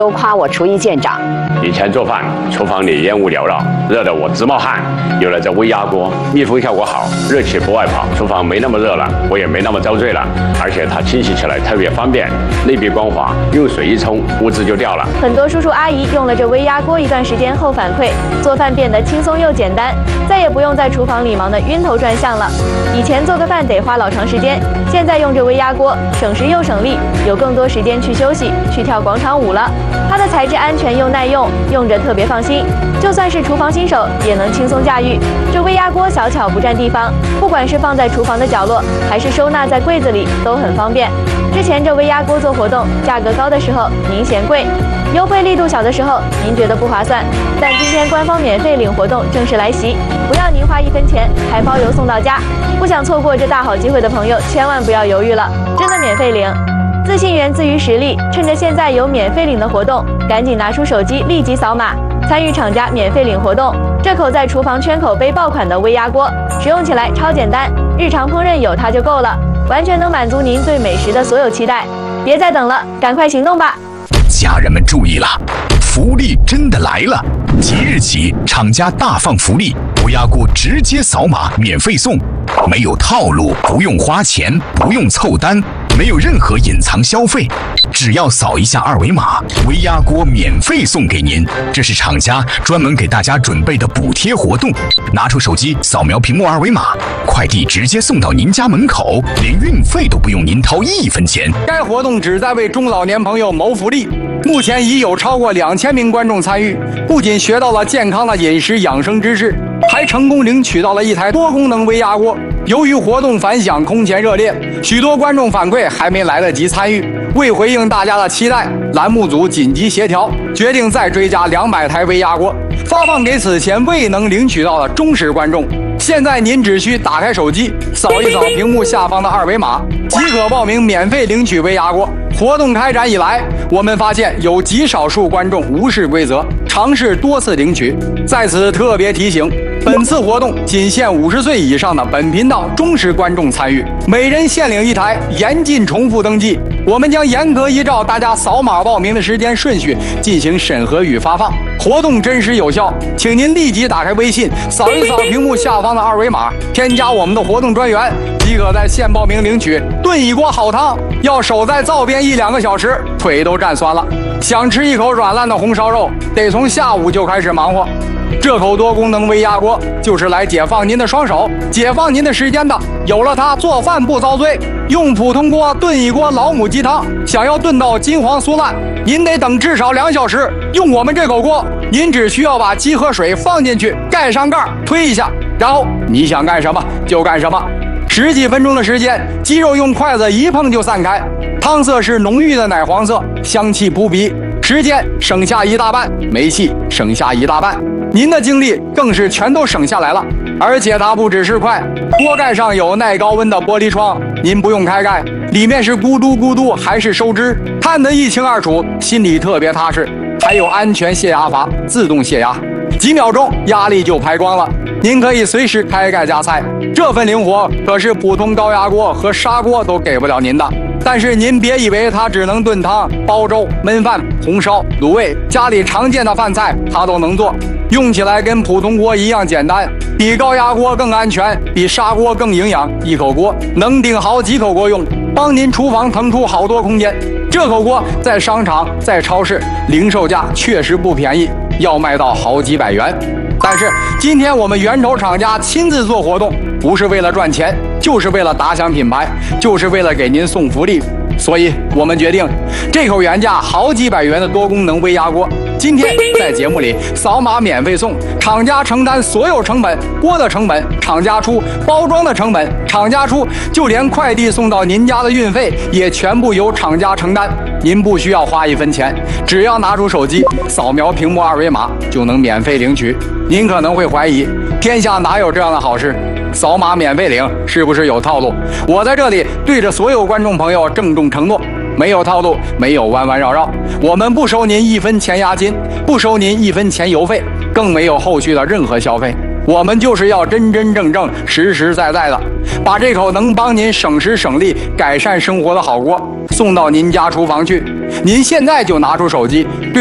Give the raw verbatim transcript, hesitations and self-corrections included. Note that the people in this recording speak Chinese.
都夸我厨艺见长。 以前做饭，厨房里烟雾缭绕，热得我直冒汗。有了这微压锅，密封效果好，热气不外跑，厨房没那么热了，我也没那么遭罪了。而且它清洗起来特别方便，内壁光滑，用水一冲，污渍就掉了。 很多叔叔阿姨用了这微压锅一段时间后反馈，做饭变得轻松又简单，再也不用在厨房里忙得晕头转向了。以前做个饭得花老长时间，现在用这微压锅，省时又省力，有更多时间去休息，去跳广场舞了。它的材质安全又耐用，用着特别放心，就算是厨房新手也能轻松驾驭。这微压锅小巧不占地方，不管是放在厨房的角落，还是收纳在柜子里，都很方便。之前这微压锅做活动，价格高的时候您嫌贵，优惠力度小的时候您觉得不划算，但今天官方免费领活动正式来袭，不要您花一分钱，还包邮送到家。不想错过这大好机会的朋友，千万不要犹豫了，真的免费领。自信源自于实力，趁着现在有免费领的活动，赶紧拿出手机立即扫码，参与厂家免费领活动。这口在厨房圈口杯爆款的微压锅，使用起来超简单，日常烹饪有它就够了，完全能满足您对美食的所有期待。别再等了，赶快行动吧！ 家人们注意了，福利真的来了！即日起，厂家大放福利，微压锅直接扫码免费送，没有套路，不用花钱，不用凑单，没有任何隐藏消费，只要扫一下二维码，微压锅免费送给您。这是厂家专门给大家准备的补贴活动，拿出手机扫描屏幕二维码，快递直接送到您家门口，连运费都不用您掏一分钱。 该活动旨在为中老年朋友谋福利，目前已有超过两千名观众参与，不仅学到了健康的饮食养生知识，还成功领取到了一台多功能微压锅。由于活动反响空前热烈，许多观众反馈还没来得及参与。为回应大家的期待，栏目组紧急协调，决定再追加两百台微压锅，发放给此前未能领取到的忠实观众。现在您只需打开手机，扫一扫屏幕下方的二维码，即可报名免费领取微压锅。活动开展以来，我们发现有极少数观众无视规则，尝试多次领取。在此特别提醒，本次活动仅限五十岁以上的本频道忠实观众参与，每人限领一台，严禁重复登记。我们将严格依照大家扫码报名的时间顺序进行审核与发放，活动真实有效，请您立即打开微信，扫一扫屏幕下方的二维码，添加我们的活动专员，即可在线报名领取炖一锅好汤。要守在灶边一两个小时，腿都站酸了。想吃一口软烂的红烧肉，得从下午就开始忙活。这口多功能微压锅就是来解放您的双手，解放您的时间的。有了它，做饭不遭罪。用普通锅炖一锅老母鸡汤，想要炖到金黄酥烂，您得等至少两小时。用我们这口锅，您只需要把鸡和水放进去，盖上盖，推一下，然后你想干什么就干什么。十几分钟的时间，鸡肉用筷子一碰就散开，汤色是浓郁的奶黄色，香气扑鼻。时间省下一大半，煤气省下一大半，您的精力更是全都省下来了。而且它不只是快，锅盖上有耐高温的玻璃窗，您不用开盖，里面是咕嘟咕嘟还是收汁，看得一清二楚，心里特别踏实。还有安全泄压阀，自动泄压，几秒钟压力就排光了，您可以随时开盖加菜。这份灵活可是普通高压锅和砂锅都给不了您的。但是您别以为它只能炖汤、煲粥、焖饭、红烧、卤味，家里常见的饭菜它都能做，用起来跟普通锅一样简单，比高压锅更安全，比砂锅更营养。一口锅能顶好几口锅用，帮您厨房腾出好多空间。这口锅在商场、在超市零售价确实不便宜，要卖到好几百元。但是今天我们源头厂家亲自做活动，不是为了赚钱，就是为了打响品牌，就是为了给您送福利。所以我们决定，这口原价好几百元的多功能微压锅，今天在节目里扫码免费送，厂家承担所有成本，锅的成本厂家出，包装的成本厂家出，就连快递送到您家的运费也全部由厂家承担。您不需要花一分钱，只要拿出手机扫描屏幕二维码就能免费领取。您可能会怀疑，天下哪有这样的好事？扫码免费领是不是有套路？我在这里对着所有观众朋友郑重承诺，没有套路，没有弯弯绕绕，我们不收您一分钱押金，不收您一分钱邮费，更没有后续的任何消费。 我们就是要真真正正、实实在在的，把这口能帮您省时省力、改善生活的好锅送到您家厨房去。您现在就拿出手机。对